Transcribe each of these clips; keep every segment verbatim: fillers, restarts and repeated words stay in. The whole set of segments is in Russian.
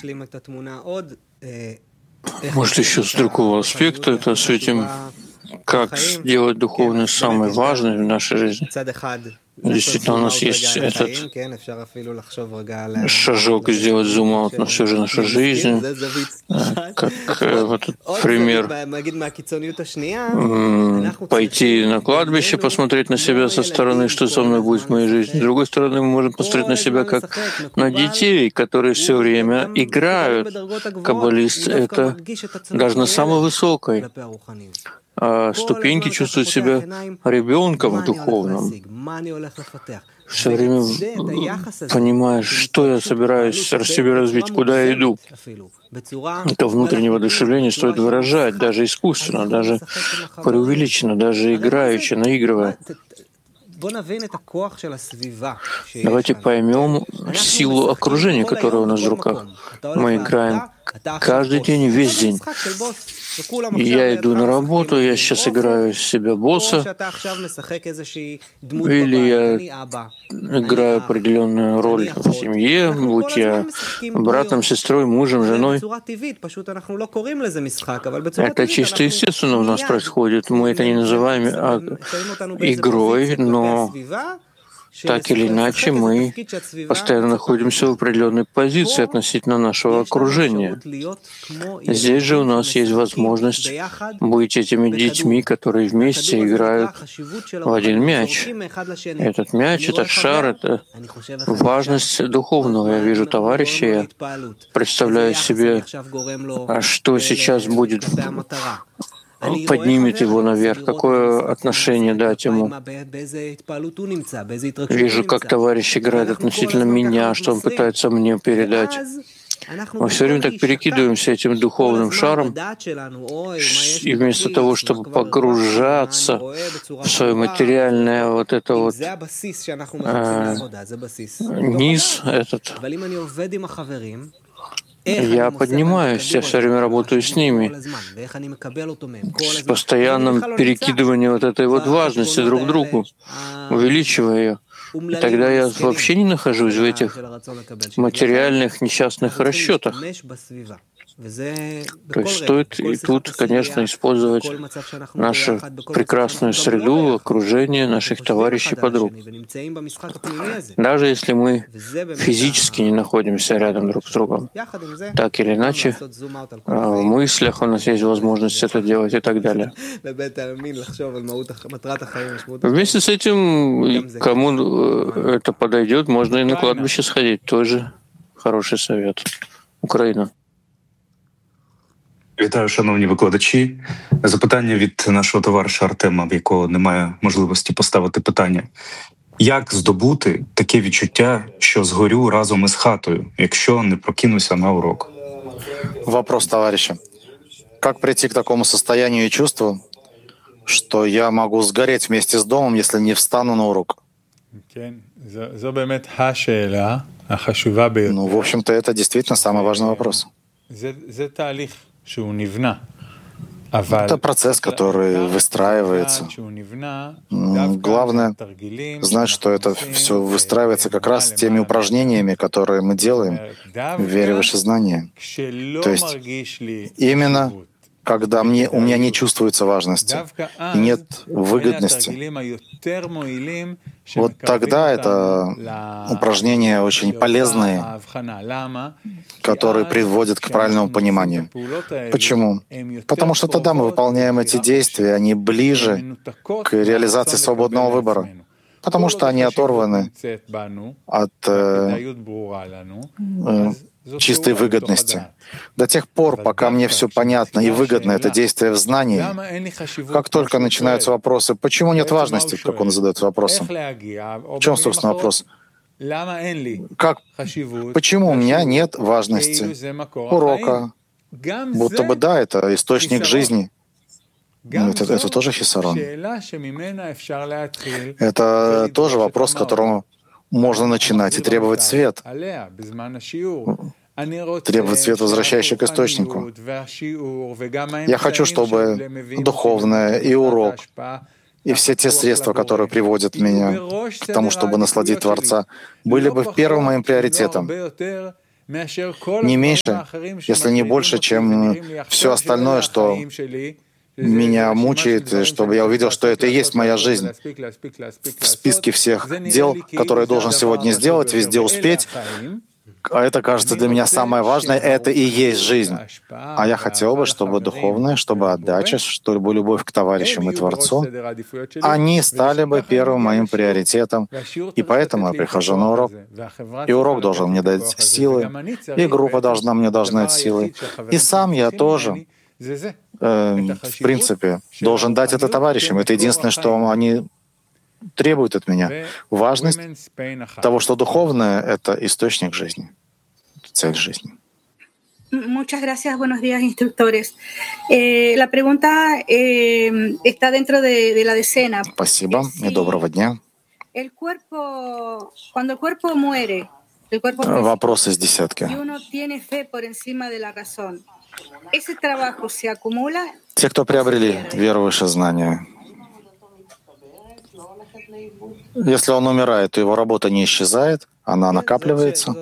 Может, еще с другого аспекта это осветим, как сделать духовность самой важной в нашей жизни. Действительно, у нас есть этот шажок сделать зум-аут на всю же нашу жизнь, как вот этот пример пойти на кладбище, посмотреть на себя со стороны, что со мной будет в моей жизни. С другой стороны, мы можем посмотреть на себя как на детей, которые все время играют. Каббалист — это даже на самой высокой ступеньки чувствует себя ребенком духовным. Все время понимаешь, что я собираюсь себе развить, куда я иду. Это внутреннее воодушевление стоит выражать, даже искусственно, даже преувеличенно, даже играючи, наигрывая. Давайте поймем силу окружения, которое у нас в руках. Мы играем каждый день, весь день. Я иду на работу, я сейчас играю из себя босса, или я играю определенную роль в семье, будь я братом, сестрой, мужем, женой. Это чисто естественно у нас происходит. Мы это не называем игрой, но так или иначе мы постоянно находимся в определенной позиции относительно нашего окружения. Здесь же у нас есть возможность быть этими детьми, которые вместе играют в один мяч. Этот мяч, этот шар — это важность духовного. Я вижу товарища, я представляю себе, а что сейчас будет, поднимет его наверх, какое отношение дать ему. Вижу, как товарищ играет относительно меня, что он пытается мне передать. Мы все время так перекидываемся этим духовным шаром, и вместо того, чтобы погружаться в свое материальное вот это вот э, низ этот, я поднимаюсь, я все время работаю с ними, с постоянным перекидыванием вот этой вот важности друг к другу, увеличивая ее. И тогда я вообще не нахожусь в этих материальных несчастных расчетах. То есть стоит и тут, конечно, использовать нашу прекрасную среду, окружение наших товарищей, подруг. Даже если мы физически не находимся рядом друг с другом, так или иначе, в мыслях у нас есть возможность это делать и так далее. Вместе с этим, кому это подойдет, можно и на кладбище сходить. Тоже хороший совет. Украина. Вітаю, шановні викладачі. Запитання від нашого товариша Артема, в якого немає можливості поставити питання. Як здобути таке відчуття, що згорю разом із хатою, якщо не прокинуся на урок? Вопрос товарища. Как прийти к такому состоянию и чувству, что я могу сгореть вместе с домом, если не встану на урок? Ну, в общем-то, это действительно самый важный вопрос. Это процесс, который выстраивается. Главное знать, что это все выстраивается как раз теми упражнениями, которые мы делаем в вере в высшее знание. То есть именно когда мне, у меня не чувствуется важности и нет выгодности, вот тогда это упражнения очень полезные, которые приводят к правильному пониманию. Почему? Потому что тогда мы выполняем эти действия, они ближе к реализации свободного выбора. Потому что они оторваны от э, э, чистой выгодности. До тех пор, пока мне все понятно и выгодно это действие в знании, как только начинаются вопросы, почему нет важности, как он задает вопросом? В чем, собственно, вопрос? Как, почему у меня нет важности урока? Будто бы да, это источник жизни. Ну, это, это тоже хисарон. Это тоже вопрос, с которого можно начинать и требовать свет. Требовать свет, возвращающий к источнику. Я хочу, чтобы духовное и урок, и все те средства, которые приводят меня к тому, чтобы насладить Творца, были бы первым моим приоритетом. не меньше, если не больше, чем все остальное, что меня мучает, чтобы я увидел, что это и есть моя жизнь. В списке всех дел, которые я должен сегодня сделать, везде успеть, а это, кажется, для меня самое важное, это и есть жизнь. А я хотел бы, чтобы духовное, чтобы отдача, чтобы любовь к товарищам и Творцу, они стали бы первым моим приоритетом. И поэтому я прихожу на урок. И урок должен мне дать силы, и группа должна мне должна дать силы. И сам я тоже, э, в принципе, должен дать это товарищам. Это единственное, что они требует от меня. Важность того, что духовное — это источник жизни, цель жизни. Muchas gracias. Buenos días, instructores. Eh, la pregunta eh, está dentro de, de la decena. Спасибо и доброго дня. El cuerpo, cuando el cuerpo muere, el cuerpo Вопрос из десятки. y uno tiene fe por encima de la razón, ese trabajo se acumula. Те, кто приобрели веру выше знания, если он умирает, то его работа не исчезает, она накапливается.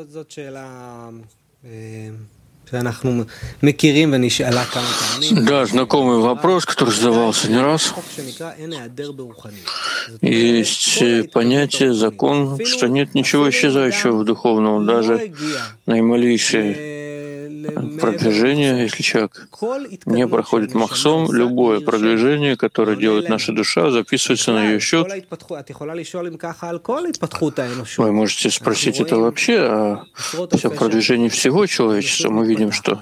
Да, знакомый вопрос, который задавался не раз. Есть понятие, закон, что нет ничего исчезающего в духовном, даже наималейшее продвижение, если человек не проходит махсом, любое продвижение, которое делает наша душа, записывается на ее счет. Вы можете спросить это вообще о продвижении всего человечества. Мы видим, что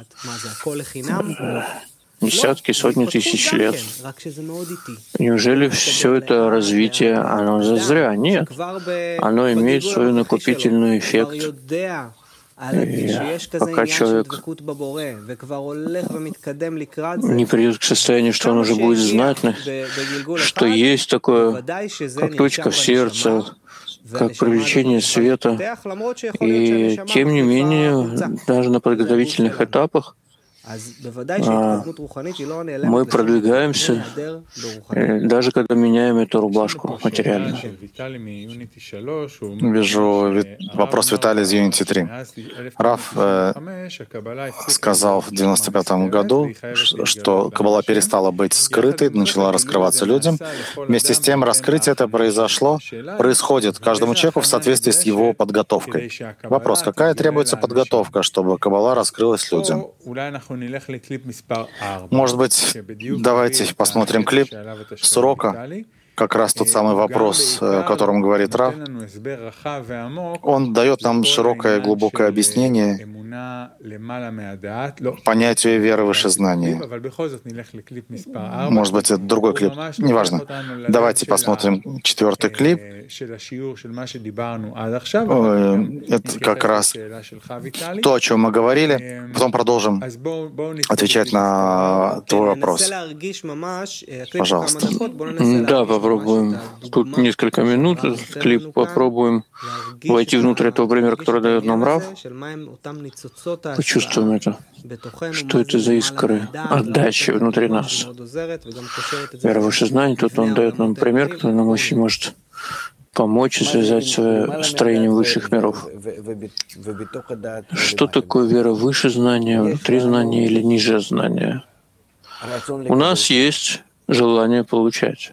десятки, сотни тысяч лет. Неужели все это развитие, оно зазря? Нет. Оно имеет свой накопительный эффект. И пока человек не придет к состоянию, что он уже будет знать, что есть такое, как точка в сердце, как привлечение света. И тем не менее, даже на подготовительных этапах мы продвигаемся, даже когда меняем эту рубашку материально. Вижу вопрос Виталия из Unity три. Раф э, сказал в девяносто пятом году, что Каббала перестала быть скрытой, начала раскрываться людям. Вместе с тем раскрытие это произошло, происходит каждому человеку в соответствии с его подготовкой. Вопрос, какая требуется подготовка, чтобы Каббала раскрылась людям? Может быть, давайте посмотрим клип с урока, как раз тот самый вопрос, о котором говорит Рав. Он дает нам широкое и глубокое объяснение понятию веры выше знания. Может быть, это другой клип, неважно. Давайте посмотрим четвертый клип. Это как раз то, о чем мы говорили. Потом продолжим отвечать на твой вопрос. Пожалуйста. Да, попробуем. Тут несколько минут. Клип попробуем войти внутрь этого примера, который дает нам Рав. Почувствуем это. Что это за искры отдачи внутри нас? Вера выше знаний. Тут он дает нам пример, который нам очень может помочь и связать свое строение высших миров. Что такое вера выше знания, внутри знания или ниже знания? У нас есть желание получать.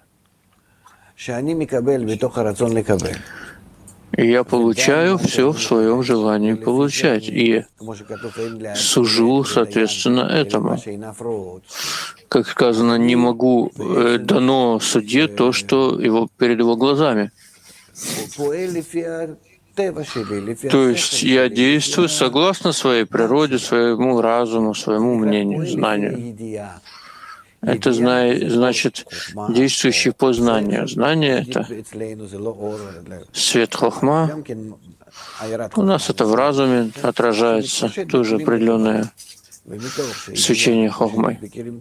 И я получаю все в своем желании получать. И сужу, соответственно, этому. Как сказано, не могу э, дано судье то, что его перед его глазами. То есть я действую согласно своей природе, своему разуму, своему мнению, знанию. Это значит действующий по знанию. Знание — это свет хохма. У нас это в разуме отражается, тоже определенное свечение хохмой.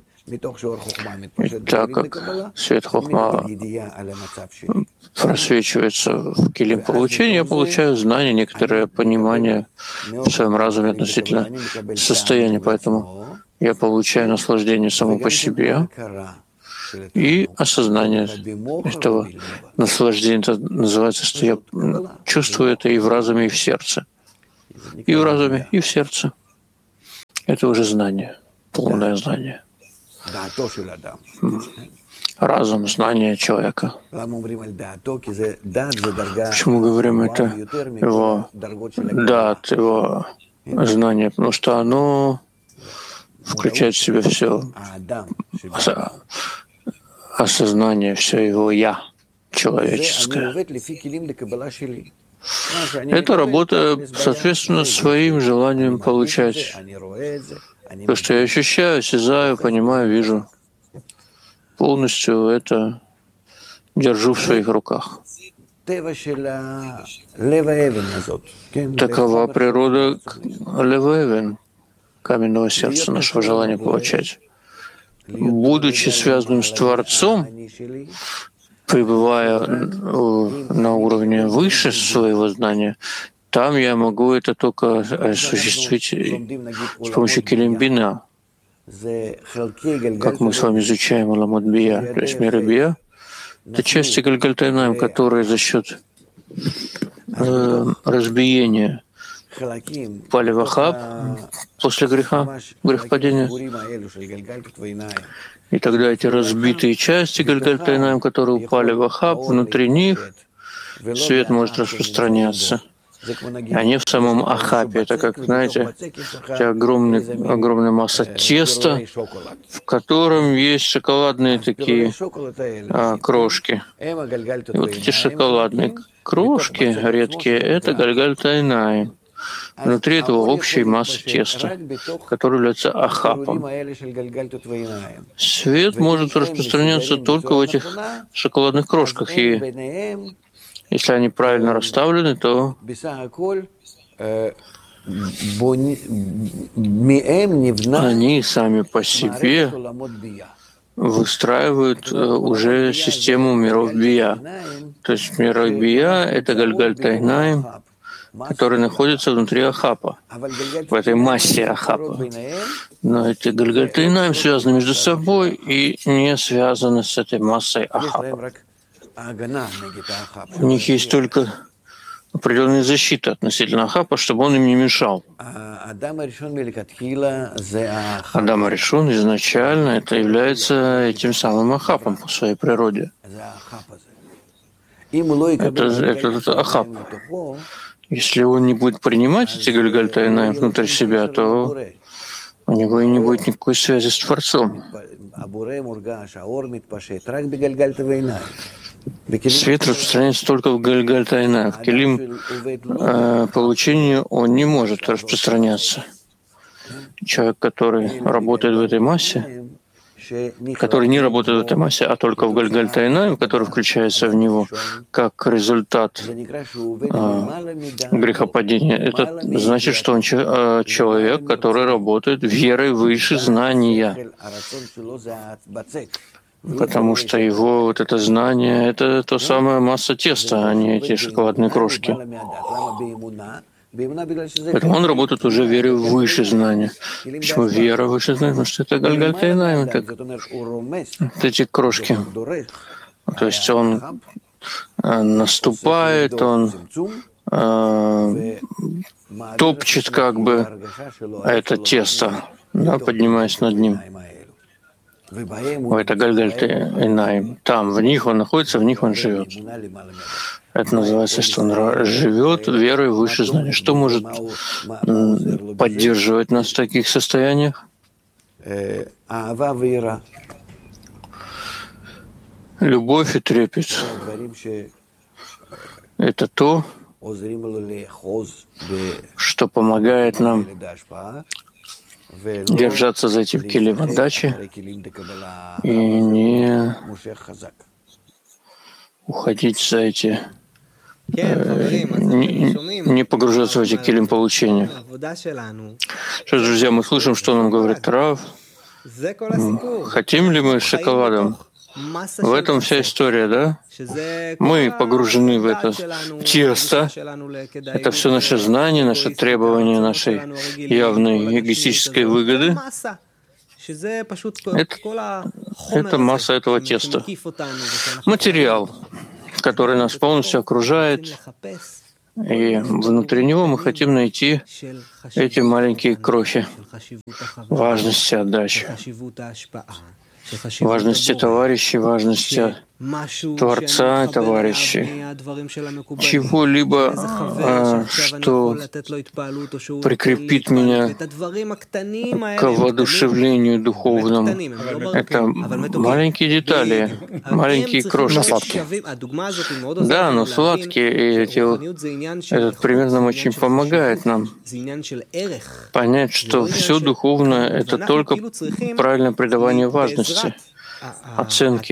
И так как свет хохма просвечивается в килим получения, я получаю знание, некоторое понимание в своем разуме относительно состояния. Поэтому я получаю наслаждение само по себе и осознание этого наслаждения. Это называется, что я чувствую это и в разуме, и в сердце. и в разуме, и в сердце. Это уже знание, полное знание. Разум, знание человека. Почему говорим это его дат, его знание? Потому что оно включает в себя все осознание, все его «я» человеческое. Это работа, соответственно, своим желанием получать. То, что я ощущаю, осязаю, понимаю, вижу. Полностью это держу в своих руках. Такова природа левэвен, каменного сердца, нашего желания получать. Будучи связанным с Творцом, пребывая на уровне выше своего знания, там я могу это только осуществить с помощью келем-бина, как мы с вами изучаем Аламот Бия, то есть мира Бия. Это части Гальгальтайнаим, которые за счет э, разбиения пали в Ахаб после греха, грехопадения. И тогда эти разбитые части Гальгальтайнаим, которые упали в Ахаб, внутри них свет может распространяться. Они в самом Ахапе. Это как, знаете, огромный, огромная масса теста, в котором есть шоколадные такие а, крошки. И вот эти шоколадные крошки редкие — это Гальгальтайнаим. Внутри этого общей массы теста, которая является Ахапом. Свет может распространяться только в этих шоколадных крошках. И если они правильно расставлены, то они сами по себе выстраивают уже систему миров Бия. То есть миры Бия — это Гальгальтайнаим, который находится внутри Ахапа, в этой массе Ахапа. Но эти Гальгальтайнаим связаны между собой и не связаны с этой массой Ахапа. У них есть только определенная защита относительно Ахапа, чтобы он им не мешал. Адам Аришон изначально это является этим самым Ахапом по своей природе. Это, это Ахап. Если он не будет принимать эти Гальгальтайнаим внутрь себя, то у него и не будет никакой связи с Творцом. Свет распространяется только в Гальгальтайнаим. В келим э, получению он не может распространяться. Человек, который работает в этой массе, который не работает в этой массе, а только в Гальгальтайнаим, который включается в него как результат э, грехопадения, это значит, что он э, человек, который работает верой выше знания. Потому что его вот это знание — это то самая масса теста, а не эти шоколадные крошки. Поэтому он работает уже верой выше знания. Почему вера выше знания? Потому что это Гальгальтайнаим, так, вот эти крошки. То есть он э, наступает, он э, топчет как бы это тесто, да, поднимаясь над ним. Это Гальгальтайнаим. Там, в них он находится, в них он живет. Это называется, что он живет верой выше знания. Что может поддерживать нас в таких состояниях? Любовь и трепет. Это то, что помогает нам держаться за эти келим отдачи и не уходить за эти, э, не, не погружаться в эти келим получения. Что ж, друзья, мы слышим, что нам говорит Рав. Хотим ли мы шоколадом? В этом вся история, да? Мы погружены в это тесто. Это все наше знание, наше требование нашей явной эгоистической выгоды. Это, это масса этого теста. Материал, который нас полностью окружает. И внутри него мы хотим найти эти маленькие крохи важности отдачи, важности товарищей, важности Творца, товарищей, чего-либо, что прикрепит меня к воодушевлению духовному. Это маленькие детали, маленькие крошки. Да, но сладкие, и эти, этот пример нам очень помогает нам понять, что все духовное — это только правильное придавание важности, оценки.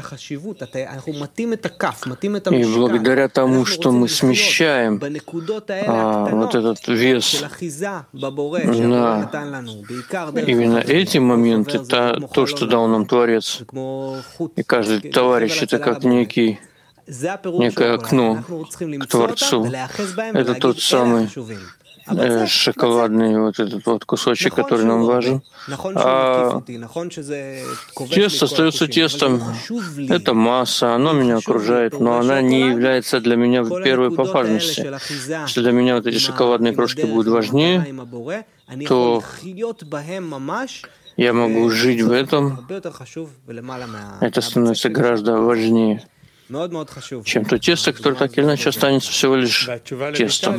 И благодаря тому, что мы смещаем а, вот этот вес на именно эти моменты, то, то, что дал нам Творец, и каждый товарищ — это как некий, некое окно к Творцу. Это тот самый э, шоколадный вот этот вот кусочек, который нам важен. А тесто остается тестом. Это масса, оно меня окружает, но она не является для меня первой по важности. Если для меня вот эти шоколадные крошки будут важнее, то я могу жить в этом. Это становится гораздо важнее, чем то тесто, которое так или иначе останется всего лишь тестом.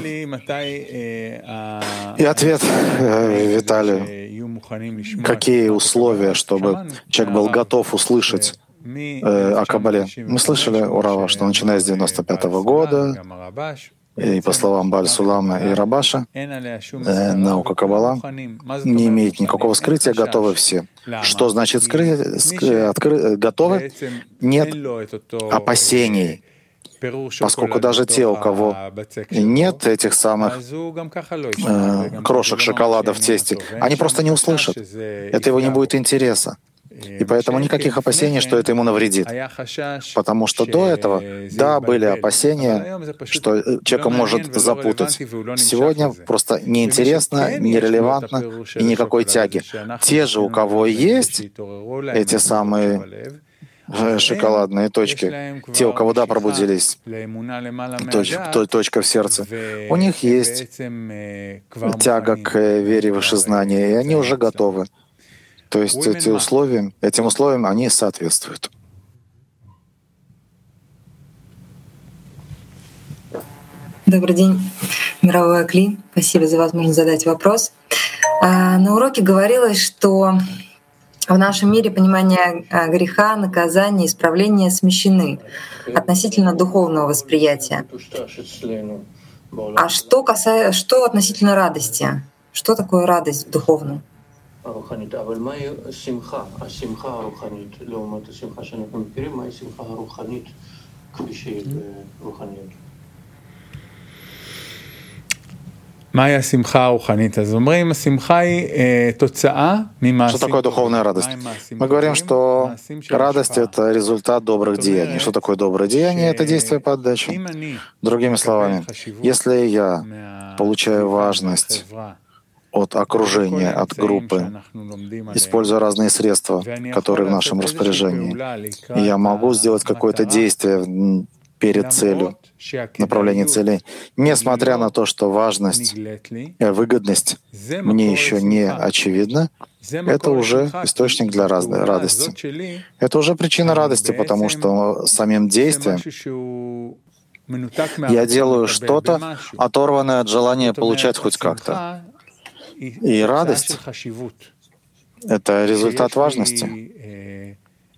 И ответ Виталию. Какие условия, чтобы человек был готов услышать э, о Кабале? Мы слышали у Рава, что начиная с девяносто пятого года, и по словам Баль-Сулама и Рабаша, э, наука Каббала не имеет никакого скрытия, готовы все. Что значит скры... скры... Откры... готовы? Нет опасений, поскольку даже те, у кого нет этих самых э, крошек шоколада в тесте, они просто не услышат. Это его не будет интереса. И поэтому никаких опасений, что это ему навредит. Потому что до этого, да, были опасения, что человека может запутать. Сегодня просто неинтересно, нерелевантно и никакой тяги. Те же, у кого есть эти самые шоколадные точки, те, у кого, да, пробудились, точ, точка в сердце, у них есть тяга к вере в вышезнание, и они уже готовы. То есть эти условия, этим условиям они соответствуют. Добрый день, мировой Акли. Спасибо за возможность задать вопрос. На уроке говорилось, что в нашем мире понимание греха, наказания, исправления смещены относительно духовного восприятия. А что касается, что относительно радости? Что такое радость в духовном? אבל מהי שמחה? השמחה הרוחנית, לעומת השמחה שאנחנו מכירים, מהי שמחה הרוחנית כפי שהיא ברוחניות? מהי השמחה הרוחנית? אז אומרים, השמחה היא תוצאה ממעשים. Что такое духовная радость? Мы говорим, что радость — это результат добрых деяний. Что такое доброе деяние? Это действие по отдаче. Другими словами, если я получаю важность от окружения, от группы, используя разные средства, которые в нашем распоряжении, и я могу сделать какое-то действие перед целью, направление целей, несмотря на то, что важность и выгодность мне еще не очевидна, это уже источник для радости. Это уже причина радости, потому что самим действием я делаю что-то, оторванное от желания получать хоть как-то. И радость — это результат важности.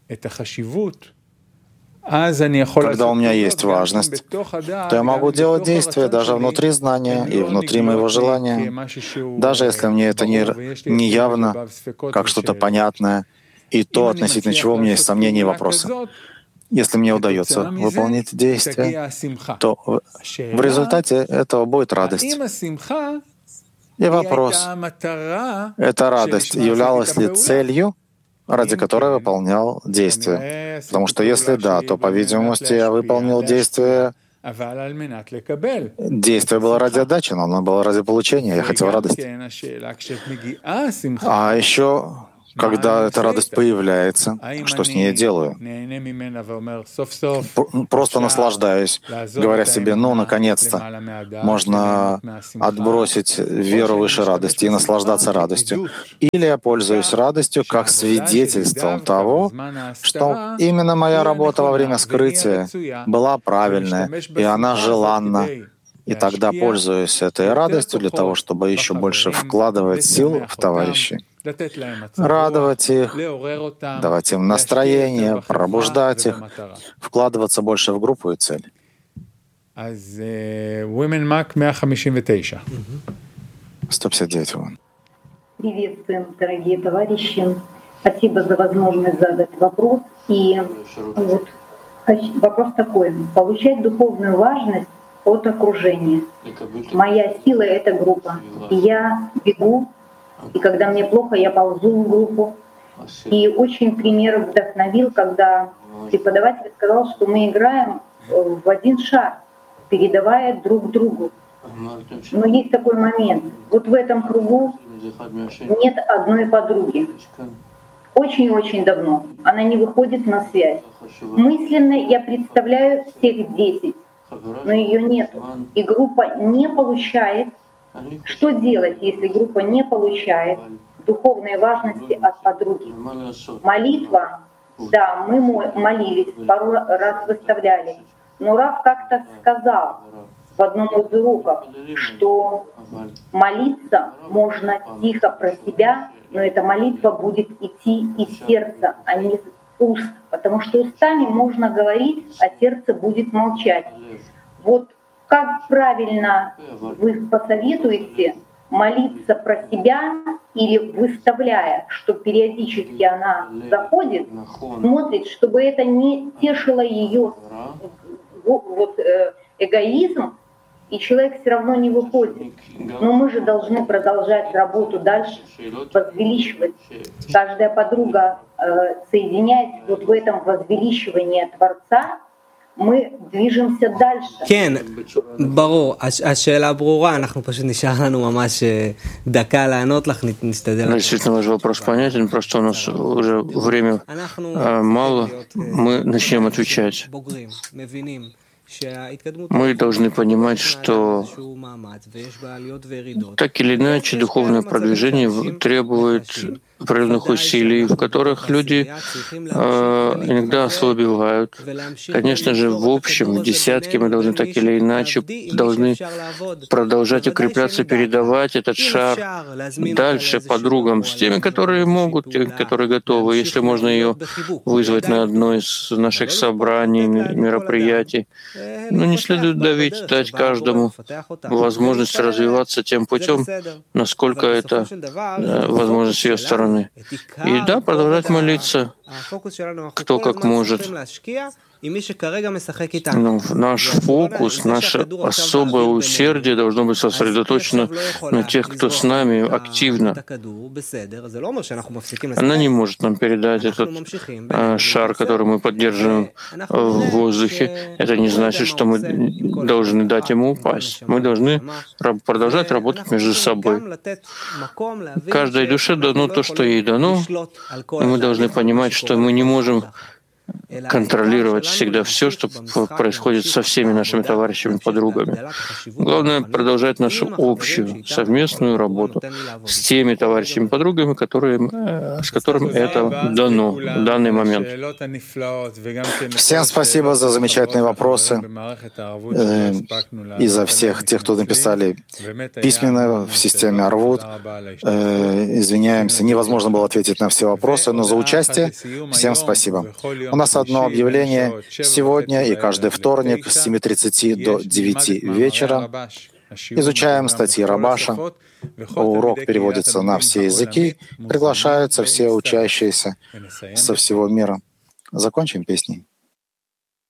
Когда у меня есть важность, то я могу делать действия даже внутри знания и внутри моего желания, даже если мне это не, не явно, как что-то понятное, и то, относительно чего у меня есть сомнения и вопросы. Если мне удается выполнить действие, то в результате этого будет радость. И вопрос, эта радость являлась ли целью, ради которой я выполнял действие? Потому что если да, то, по-видимому, я выполнил действие, действие было ради отдачи, но оно было ради получения, я хотел радости. А еще когда эта радость появляется, что с ней я делаю? Просто наслаждаюсь, говоря себе, ну, наконец-то, можно отбросить веру выше радости и наслаждаться радостью. Или я пользуюсь радостью как свидетельством того, что именно моя работа во время скрытия была правильная, и она желанна. И тогда пользуюсь этой радостью для того, чтобы еще больше вкладывать сил в товарищей, радовать их, давать им настроение, пробуждать их, вкладываться больше в группу и цель. сто пятьдесят девять. Приветствуем, дорогие товарищи. Спасибо за возможность задать вопрос. И вот вопрос такой. Получать духовную важность от окружения. Моя сила — это группа. И я бегу, и когда мне плохо, я ползу в группу. И очень пример вдохновил, когда преподаватель сказал, что мы играем в один шар, передавая друг другу. Но есть такой момент. Вот в этом кругу нет одной подруги. Очень-очень давно. Она не выходит на связь. Мысленно я представляю всех десять, но ее нет. И группа не получает. Что делать, если группа не получает духовной важности от подруги? Молитва. Да, мы молились, пару раз выставляли. Но Рав как-то сказал в одном из уроков, что молиться можно тихо про себя, но эта молитва будет идти из сердца, а не из уст. Потому что устами можно говорить, а сердце будет молчать. Вот как правильно вы посоветуете молиться про себя или выставляя, что периодически она заходит, смотрит, чтобы это не тешило ее вот, эгоизм, и человек все равно не выходит. Но мы же должны продолжать работу дальше, возвеличивать. Каждая подруга соединяется вот в этом возвеличивании Творца, мы движемся дальше. כן, ברור. השאלה ברורה, אנחנו פשוט נשאר לנו ממש דקה לענות לך, נסתדר. Действительно, ваш вопрос понятен, просто у нас уже время мало, мы начнем отвечать. Мы должны понимать, что так или иначе духовное продвижение требует определенных усилий, в которых люди э, иногда ослабевают. Конечно же, в общем, в десятке мы должны так или иначе должны продолжать укрепляться, передавать этот шар дальше подругам, с теми, которые могут, те, которые готовы. Если можно ее вызвать на одно из наших собраний, мероприятий. Но не следует давить, дать каждому возможность развиваться тем путем, насколько это э, возможность с ее стороны. И да, продолжать молиться, кто как может. Но наш фокус, наше особое усердие должно быть сосредоточено на тех, кто с нами активно. Она не может нам передать этот э, шар, который мы поддерживаем в воздухе. Это не значит, что мы должны дать ему упасть. Мы должны продолжать работать между собой. Каждой душе дано то, что ей дано, и мы должны понимать, что мы не можем контролировать всегда все, что происходит со всеми нашими товарищами, подругами. Главное — продолжать нашу общую совместную работу с теми товарищами, подругами, которые, с которыми это дано в данный момент. Всем спасибо за замечательные вопросы. И за всех тех, кто написали письменно в системе Арвут. Извиняемся, невозможно было ответить на все вопросы, но за участие всем спасибо. У нас одно объявление. Сегодня и каждый вторник с семи тридцати до девяти вечера изучаем статьи Рабаша. Урок переводится на все языки. Приглашаются все учащиеся со всего мира. Закончим песней.